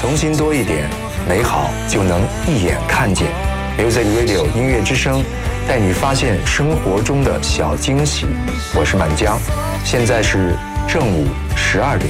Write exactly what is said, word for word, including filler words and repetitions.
同心多一点，美好就能一眼看见。Music Radio 音乐之声，带你发现生活中的小惊喜。我是满江，现在是正午十二点。